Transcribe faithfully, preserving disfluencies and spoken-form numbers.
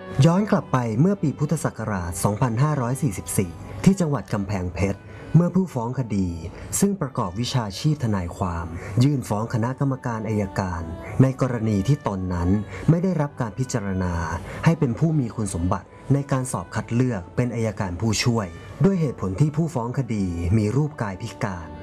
ย้อนกลับไปเมื่อปีพุทธศักราช สองพันห้าร้อยสี่สิบสี่ ที่จังหวัดกำแพงเพชร เมื่อผู้ฟ้องคดีซึ่งประกอบวิชาชีพทนายความยื่นฟ้องคณะกรรมการอัยการในกรณีที่ตนนั้นไม่ได้รับการพิจารณาให้เป็นผู้มีคุณสมบัติในการสอบคัดเลือกเป็นอัยการผู้ช่วยด้วยเหตุผลที่ผู้ฟ้องคดีมีรูปกายพิการ